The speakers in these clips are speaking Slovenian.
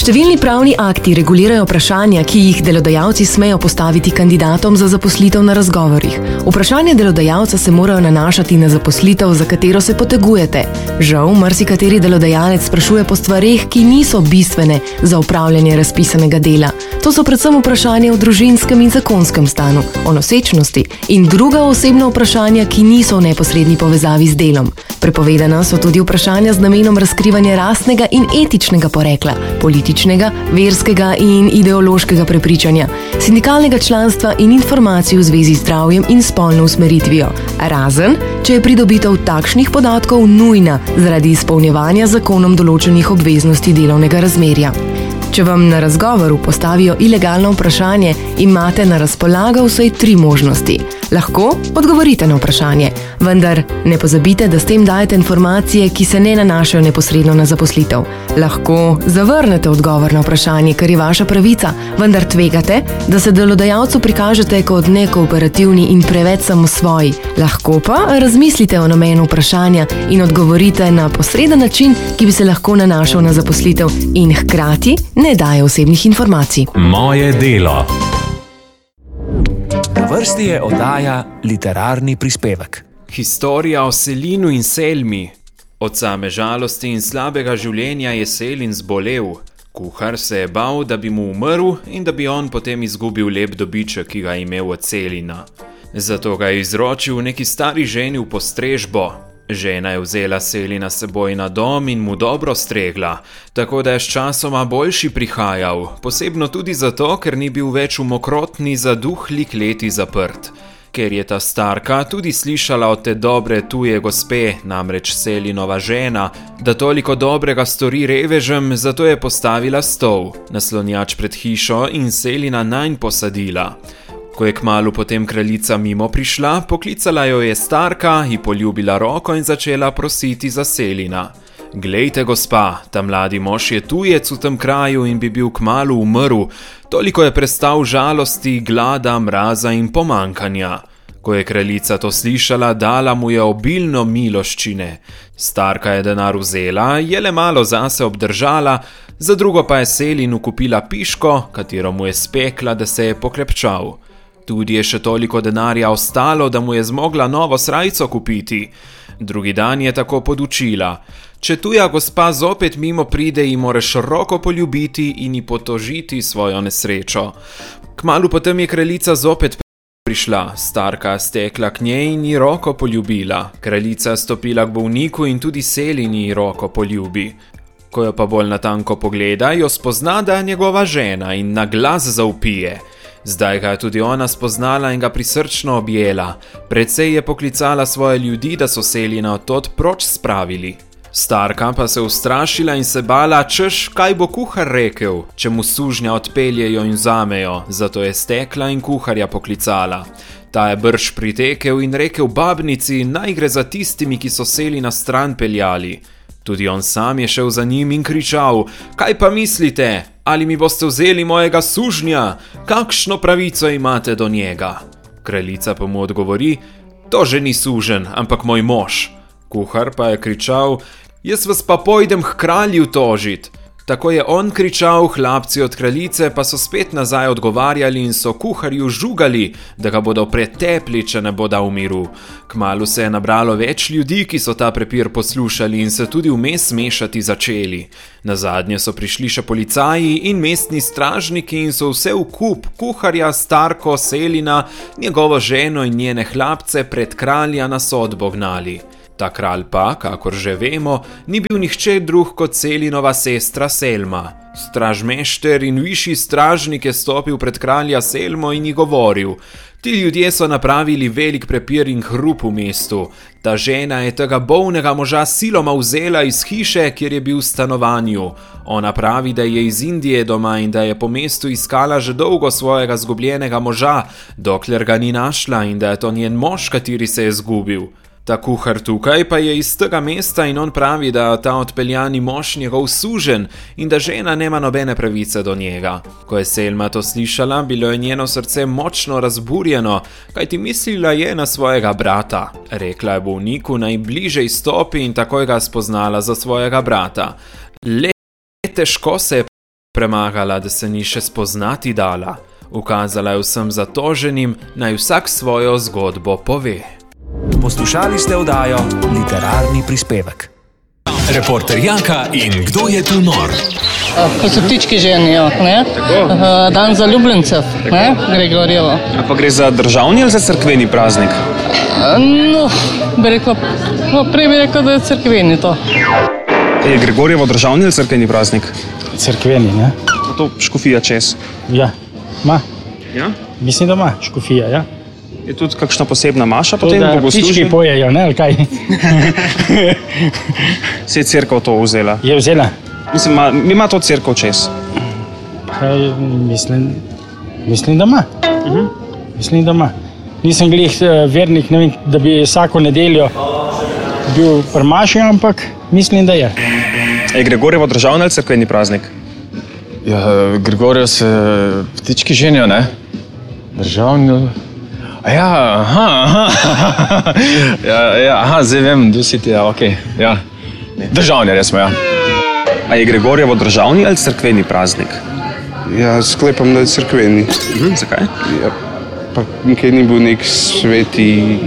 Številni pravni akti regulirajo vprašanja, ki jih delodajalci smejo postaviti kandidatom za zaposlitev na razgovorih. Vprašanja delodajalca se morajo nanašati na zaposlitev, za katero se potegujete. Žal, marsikateri delodajalec sprašuje po stvareh, ki niso bistvene za opravljanje razpisanega dela. To so predvsem vprašanja o družinskem in zakonskem stanu, o nosečnosti in druga osebna vprašanja, ki niso v neposredni povezavi z delom. Prepovedana so tudi vprašanja z namenom razkrivanja rasnega in etičnega porekla, političnega, verskega in ideološkega prepričanja, sindikalnega članstva in informacij v zvezi z zdravjem in spolno usmeritvijo, razen, če je pridobitev takšnih podatkov nujna zaradi izpolnjevanja zakonom določenih obveznosti delovnega razmerja. Če vam na razgovoru postavijo ilegalno vprašanje, imate na razpolago vsaj 3 možnosti. Lahko odgovorite na vprašanje, vendar ne pozabite, da s tem dajete informacije, ki se ne nanašajo neposredno na zaposlitev. Lahko zavrnete odgovor na vprašanje, kar je vaša pravica, vendar tvegate, da se delodajalcu prikažete kot nekooperativni in preveč samosvoji. Lahko pa razmislite o namenu vprašanja in odgovorite na posreden način, ki bi se lahko nanašal na zaposlitev in hkrati ne daje osebnih informacij. Moje delo. Na vrsti je oddaja Literarni prispevek. Historija o Selinu in Selmi. Od same žalosti in slabega življenja je Selin zbolel. Kuhar se je bal, da bi mu umrl in da bi on potem izgubil lep dobiček, ki ga je imel od Selina. Zato ga je izročil neki stari ženi v postrežbo. Žena je vzela Selina s seboj na dom in mu dobro stregla, tako da je sčasoma boljši prihajal, posebno tudi zato, ker ni bil več v mokrotni zaduhli kleti zaprt. Ker je ta starka tudi slišala od te dobre tuje gospe, namreč Selinova žena, da toliko dobrega stori revežem, zato je postavila stol, naslonjač pred hišo in Selina nanj posadila. Ko je kmalu potem kraljica mimo prišla, poklicala jo je starka, ji poljubila roko in začela prositi za Selina. Glejte, gospa, ta mladi mož je tujec v tem kraju in bi bil kmalu umrl, toliko je prestal žalosti, glada, mraza in pomankanja. Ko je kraljica to slišala, dala mu je obilno miloščine. Starka je denar vzela, je le malo zase obdržala, za drugo pa je Selinu kupila piško, katero mu je spekla, da se je pokrepčal. Tudi je še toliko denarja ostalo, da mu je zmogla novo srajco kupiti. Drugi dan je tako podučila. Če tuja gospa zopet mimo pride, ji moraš roko poljubiti in ji potožiti svojo nesrečo. Kmalu potem je kraljica zopet prišla. Starka stekla k njej in ji roko poljubila. Kraljica stopila k bolniku in tudi Selin ji roko poljubi. Ko jo pa bolj natanko pogleda, jo spozna, da je njegova žena in na glas zavpije. Zdaj ga je tudi ona spoznala in ga prisrčno objela. Precej je poklicala svoje ljudi, da so Selina odtod proč spravili. Starka pa se ustrašila in se bala, češ, kaj bo kuhar rekel, če mu sužnja odpeljejo in vzamejo, zato je stekla in kuharja poklicala. Ta je brž pritekel in rekel babnici, naj gre za tistimi, ki so Selina stran peljali. Tudi on sam je šel za njim in kričal, kaj pa mislite? Ali mi boste vzeli mojega sužnja? Kakšno pravico imate do njega? Kraljica pa mu odgovori, to že ni sužen, ampak moj mož. Kuhar pa je kričal, jaz vas pa pojdem k kralju tožit. Tako je on kričal, hlapci od kraljice pa so spet nazaj odgovarjali in so kuharju žugali, da ga bodo pretepli, če ne bo dal miru. Kmalu se je nabralo več ljudi, ki so ta prepir poslušali in se tudi vmes mešati začeli. Nazadnje so prišli še policaji in mestni stražniki in so vse v kup kuharja, starko, Selina, njegovo ženo in njene hlapce pred kralja na sodbo gnali. Ta kralj pa, kakor že vemo, ni bil nihče drug kot Selinova sestra Selma. Stražmešter in višji stražnik je stopil pred kralja Selmo in ji govoril. Ti ljudje so napravili velik prepir in hrup v mestu. Ta žena je tega bolnega moža siloma vzela iz hiše, kjer je bil v stanovanju. Ona pravi, da je iz Indije doma in da je po mestu iskala že dolgo svojega zgubljenega moža, dokler ga ni našla in da je to njen mož, kateri se je zgubil. Ta kuhar tukaj pa je iz tega mesta in on pravi, da ta odpeljani mož njegov sužen in da žena nema nobene pravice do njega. Ko je Selma to slišala, bilo je njeno srce močno razburjeno, kajti mislila je na svojega brata. Rekla je bolniku, naj bliže izstopi in takoj ga spoznala za svojega brata. Le težko se je Premagala, da se ni še spoznati dala. Ukazala je vsem zatoženim, naj vsak svojo zgodbo pove. Poslušali ste oddajo Literarni prispevek. Reporter Janka in Kdo je tu nor? Ko se ptički ženijo, ne? Dan zaljubljencev, ne? Gregorjevo. A pa gre za državni ali za cerkveni praznik? No, prej bi rekel, da je cerkveni to. Je Gregorjevo državni ali cerkveni praznik? Cerkveni, ne? A to škofija čez? Ja, ima. Ja? Mislim, da ima škofija, ja. Je tudi kakšna posebna maša To, potem da bogoslužje? ptički pojejo, ne, ali kaj? Se je cerkev to vzela? Je vzela? Mislim, ima to cerkev čez? Kaj, mislim, da ima. Mislim, da ima. Nisem glih vernik, ne vem, da bi vsako nedeljo bil pri maši, ampak mislim, da je. Je Gregorjevo državni ali cerkveni praznik? Ja, Gregorjev se ptički ženijo, ne? Državni... Aha, zdaj vem, dositi, ja, okej, ja. Državni, res smo, ja. A je Gregorjevo državni ali cerkveni praznik? Ja, sklepam, da je cerkveni. Zakaj? Ja, pa nikaj ni bil nek sveti...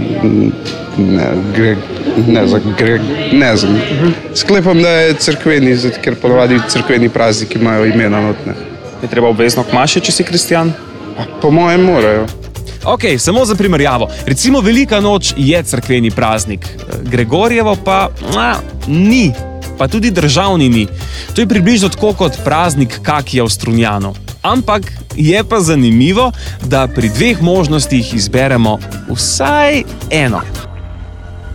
Ne znam. Sklepam, da je cerkveni, ker ponovadi cerkveni prazniki imajo imena notne. Je treba obvezno k maši, če si kristjan? Po mojem morajo. Ok, samo za primerjavo. Recimo Velika noč je cerkveni praznik, Gregorjevo pa ni, pa tudi državni ni. To je približno tako kot praznik kakija v Strunjanu. Ampak je pa zanimivo, da pri dveh možnostih izberemo vsaj eno.